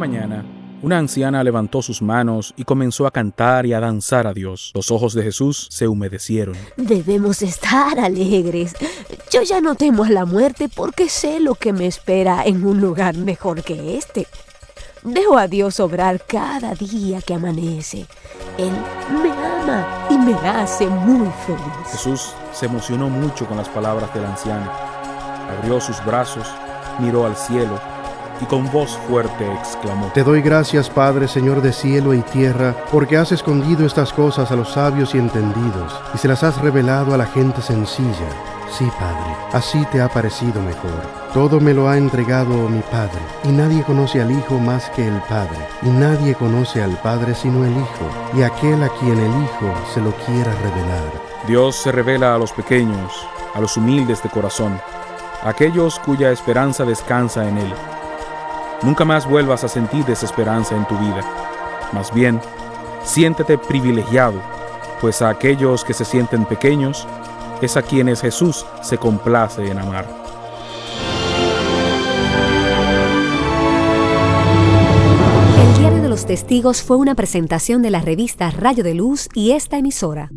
mañana, una anciana levantó sus manos y comenzó a cantar y a danzar a Dios. Los ojos de Jesús se humedecieron. Debemos estar alegres. Yo ya no temo a la muerte porque sé lo que me espera en un lugar mejor que este. Dejo a Dios obrar cada día que amanece. Él me ama y me hace muy feliz. Jesús se emocionó mucho con las palabras de la anciana. Abrió sus brazos, miró al cielo y con voz fuerte exclamó: Te doy gracias, Padre, Señor de cielo y tierra, porque has escondido estas cosas a los sabios y entendidos, y se las has revelado a la gente sencilla. Sí, Padre, así te ha parecido mejor. Todo me lo ha entregado mi Padre, y nadie conoce al Hijo más que el Padre, y nadie conoce al Padre sino el Hijo, y aquel a quien el Hijo se lo quiera revelar. Dios se revela a los pequeños, a los humildes de corazón, a aquellos cuya esperanza descansa en Él. Nunca más vuelvas a sentir desesperanza en tu vida. Más bien, siéntete privilegiado, pues a aquellos que se sienten pequeños es a quienes Jesús se complace en amar. El Diario de los Testigos fue una presentación de la revista Rayo de Luz y esta emisora.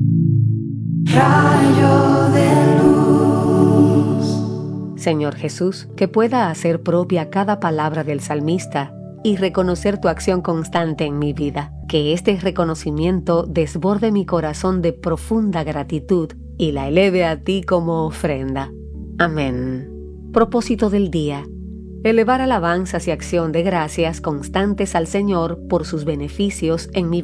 Rayo de luz. Señor Jesús, que pueda hacer propia cada palabra del salmista y reconocer tu acción constante en mi vida. Que este reconocimiento desborde mi corazón de profunda gratitud y la eleve a ti como ofrenda. Amén. Propósito del día: elevar alabanzas y acción de gracias constantes al Señor por sus beneficios en mi vida.